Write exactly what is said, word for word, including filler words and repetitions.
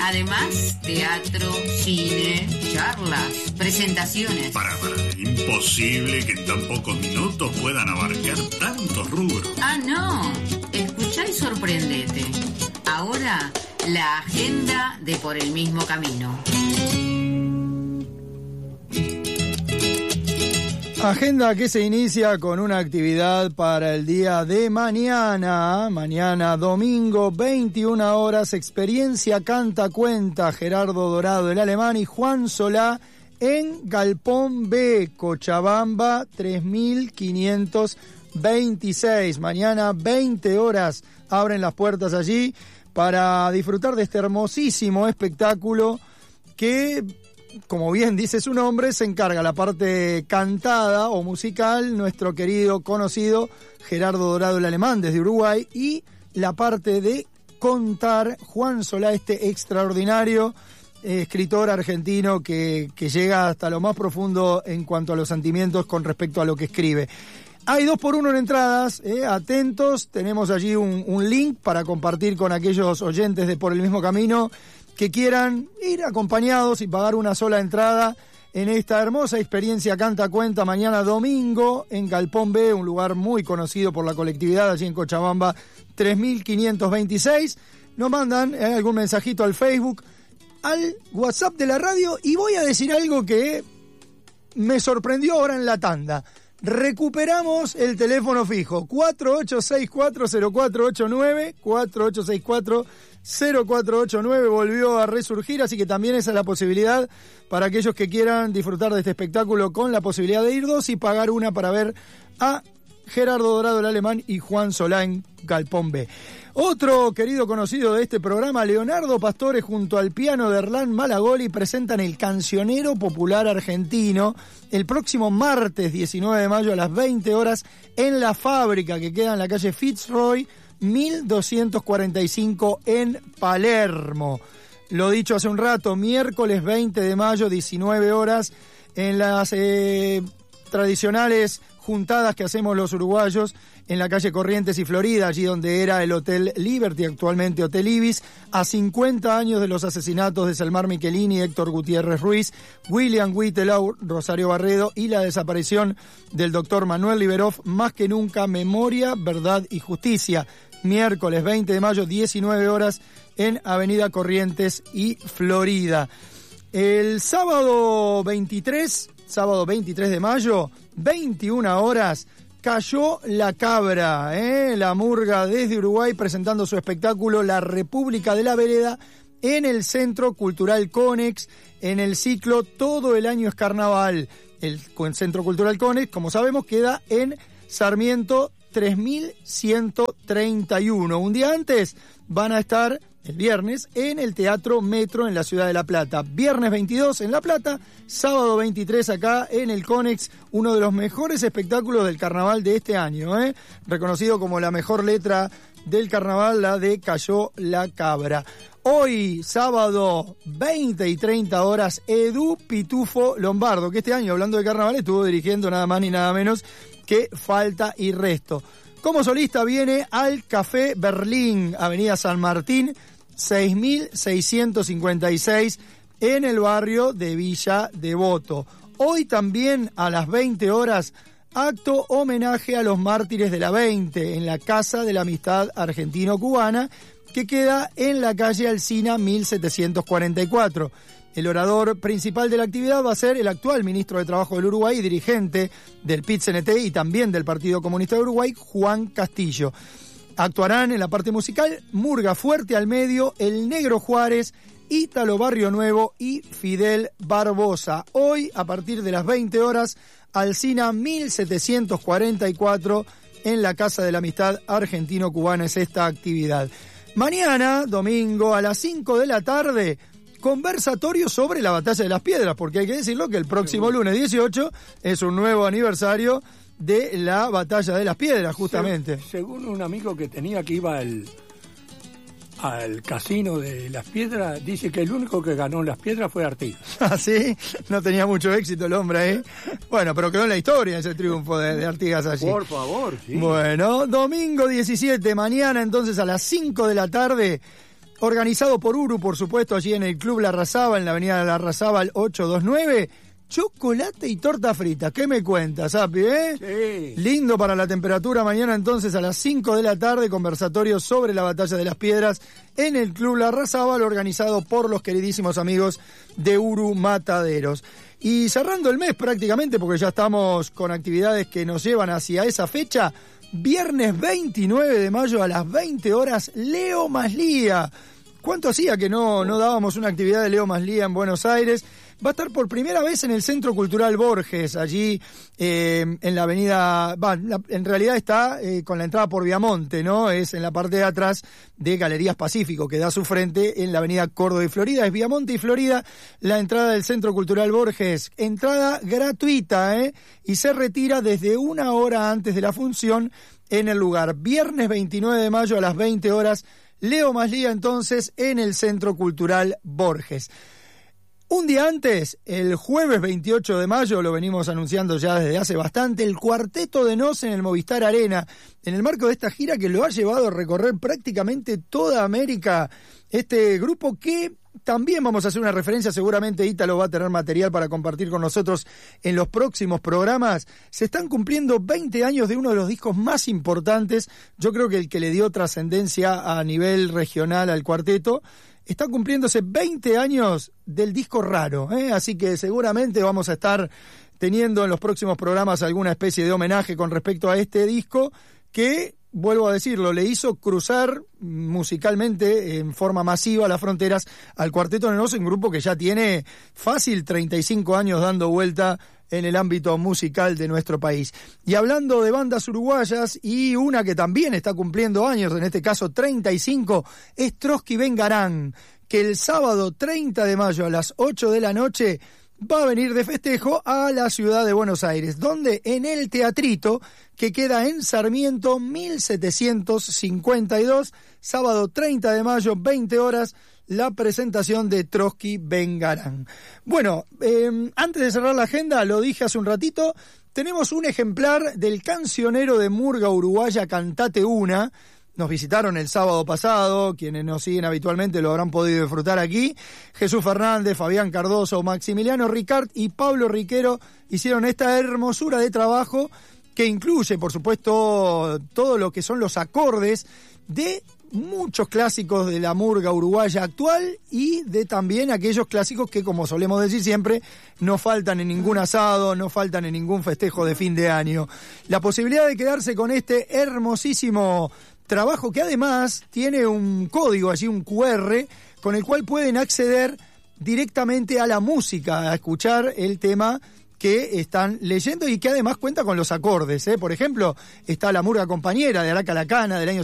Además, teatro, cine, charlas, presentaciones. Para, para, imposible que en tan pocos minutos puedan abarcar tantos rubros. Ah, no. Escuchá y sorprendete. Ahora, la agenda de Por el Mismo Camino. Agenda que se inicia con una actividad para el día de mañana. Mañana domingo, veintiuna horas, experiencia Canta Cuenta, Gerardo Dorado, el alemán, y Juan Solá en Galpón B, Cochabamba, tres mil quinientos veintiséis. Mañana, veinte horas, abren las puertas allí para disfrutar de este hermosísimo espectáculo que, como bien dice su nombre, se encarga la parte cantada o musical, nuestro querido conocido Gerardo Dorado, el alemán, desde Uruguay, y la parte de contar Juan Solá, este extraordinario eh, escritor argentino que, que llega hasta lo más profundo en cuanto a los sentimientos con respecto a lo que escribe. Hay dos por uno en entradas, eh, atentos, tenemos allí un, un link para compartir con aquellos oyentes de Por el Mismo Camino que quieran ir acompañados y pagar una sola entrada en esta hermosa experiencia Canta Cuenta mañana domingo en Galpón B, un lugar muy conocido por la colectividad allí en Cochabamba, tres mil quinientos veintiséis. Nos mandan eh, algún mensajito al Facebook, al WhatsApp de la radio, y voy a decir algo que me sorprendió ahora en la tanda. Recuperamos el teléfono fijo, cuatro ocho seis cuatro cero cuatro ocho nueve, cuatro ocho seis cuatro cero cuatro ocho nueve, volvió a resurgir, así que también esa es la posibilidad para aquellos que quieran disfrutar de este espectáculo con la posibilidad de ir dos y pagar una para ver a Gerardo Dorado, el alemán, y Juan Solá en Galpón B. Otro querido conocido de este programa, Leonardo Pastore, junto al piano de Erlán Malagoli, presentan el Cancionero Popular Argentino el próximo martes diecinueve de mayo a las veinte horas en La Fábrica, que queda en la calle Fitzroy mil doscientos cuarenta y cinco en Palermo. Lo dicho hace un rato, miércoles veinte de mayo, diecinueve horas, en las eh, tradicionales juntadas que hacemos los uruguayos en la calle Corrientes y Florida, allí donde era el Hotel Liberty, actualmente Hotel Ibis, a cincuenta años de los asesinatos de Selmar Michelini, Héctor Gutiérrez Ruiz, William Whitelau, Rosario Barredo, y la desaparición del doctor Manuel Liberoff. Más que nunca, memoria, verdad y justicia. Miércoles veinte de mayo, diecinueve horas, en Avenida Corrientes y Florida. El sábado veintitrés, sábado veintitrés de mayo, veintiuna horas, Cayó la Cabra, ¿eh? La murga desde Uruguay presentando su espectáculo La República de la Vereda en el Centro Cultural Conex, en el ciclo Todo el Año es Carnaval. El Centro Cultural Conex, como sabemos, queda en Sarmiento tres mil ciento treinta y uno. Un día antes van a estar el viernes en el Teatro Metro en la ciudad de La Plata. Viernes veintidós en La Plata, sábado veintitrés acá en el Conex, uno de los mejores espectáculos del carnaval de este año, ¿eh? Reconocido como la mejor letra del carnaval, la de Cayó la Cabra. Hoy, sábado, veinte y treinta horas, Edu Pitufo Lombardo, que este año, hablando de carnaval, estuvo dirigiendo nada más ni nada menos que Falta y Resto. Como solista viene al Café Berlín, Avenida San Martín, seis mil seiscientos cincuenta y seis, en el barrio de Villa Devoto. Hoy también a las veinte horas, acto homenaje a los mártires de la veinte en la Casa de la Amistad Argentino-Cubana, que queda en la calle Alsina mil setecientos cuarenta y cuatro. El orador principal de la actividad va a ser el actual ministro de Trabajo del Uruguay y dirigente del P I T C N T y también del Partido Comunista de Uruguay, Juan Castillo. Actuarán en la parte musical Murga Fuerte al Medio, El Negro Juárez, Ítalo Barrio Nuevo y Fidel Barbosa. Hoy, a partir de las veinte horas, Alsina mil setecientos cuarenta y cuatro, en la Casa de la Amistad Argentino-Cubana es esta actividad. Mañana, domingo, a las cinco de la tarde, conversatorio sobre la Batalla de las Piedras, porque hay que decirlo que el próximo lunes dieciocho es un nuevo aniversario de la Batalla de las Piedras, justamente. Se, según un amigo que tenía que iba al, al casino de Las Piedras, dice que el único que ganó en Las Piedras fue Artigas. ¿Ah, sí? No tenía mucho éxito el hombre ahí. Bueno, pero quedó en la historia ese triunfo de, de Artigas allí. Por favor, sí. Bueno, domingo diecisiete, mañana entonces a las cinco de la tarde, organizado por Uru, por supuesto, allí en el Club Larrazábal, en la avenida Larrazábal ochocientos veintinueve. Chocolate y torta frita, ¿qué me cuentas, Api, eh? Sí. Lindo para la temperatura. Mañana entonces a las cinco de la tarde, conversatorio sobre la Batalla de las Piedras en el Club Larrazábal, organizado por los queridísimos amigos de Uru Mataderos. Y cerrando el mes prácticamente, porque ya estamos con actividades que nos llevan hacia esa fecha, viernes veintinueve de mayo a las veinte horas, Leo Maslía. ¿Cuánto hacía que no, no dábamos una actividad de Leo Maslía en Buenos Aires? Va a estar por primera vez en el Centro Cultural Borges, allí eh, en la avenida, va, la, en realidad está eh, con la entrada por Viamonte, ¿no? Es en la parte de atrás de Galerías Pacífico, que da su frente en la avenida Córdoba y Florida. Es Viamonte y Florida, la entrada del Centro Cultural Borges. Entrada gratuita, ¿eh? Y se retira desde una hora antes de la función en el lugar. Viernes veintinueve de mayo a las veinte horas, Leo Maslía entonces en el Centro Cultural Borges. Un día antes, el jueves veintiocho de mayo, lo venimos anunciando ya desde hace bastante, el Cuarteto de Nos en el Movistar Arena, en el marco de esta gira que lo ha llevado a recorrer prácticamente toda América, este grupo que también vamos a hacer una referencia, seguramente Ítalo va a tener material para compartir con nosotros en los próximos programas. Se están cumpliendo veinte años de uno de los discos más importantes, yo creo que el que le dio trascendencia a nivel regional al cuarteto. Está cumpliéndose veinte años del disco Raro, ¿eh? Así que seguramente vamos a estar teniendo en los próximos programas alguna especie de homenaje con respecto a este disco que, vuelvo a decirlo, le hizo cruzar musicalmente en forma masiva las fronteras al Cuarteto de Nos, un grupo que ya tiene fácil treinta y cinco años dando vuelta en el ámbito musical de nuestro país. Y hablando de bandas uruguayas, y una que también está cumpliendo años, en este caso treinta y cinco, es Trotsky Vengarán, que el sábado treinta de mayo a las ocho de la noche va a venir de festejo a la ciudad de Buenos Aires, donde en el Teatrito, que queda en Sarmiento mil setecientos cincuenta y dos, sábado treinta de mayo, veinte horas, la presentación de Trotsky Vengarán. Bueno, eh, antes de cerrar la agenda, lo dije hace un ratito, tenemos un ejemplar del cancionero de murga uruguaya Cantate Una. Nos visitaron el sábado pasado, quienes nos siguen habitualmente lo habrán podido disfrutar aquí. Jesús Fernández, Fabián Cardoso, Maximiliano Ricard y Pablo Riquero hicieron esta hermosura de trabajo que incluye, por supuesto, todo lo que son los acordes de muchos clásicos de la murga uruguaya actual y de también aquellos clásicos que, como solemos decir siempre, no faltan en ningún asado, no faltan en ningún festejo de fin de año. La posibilidad de quedarse con este hermosísimo trabajo que además tiene un código allí, un cu erre, con el cual pueden acceder directamente a la música, a escuchar el tema que están leyendo y que además cuenta con los acordes, ¿eh? Por ejemplo, está La Murga Compañera de Araca Lacana del año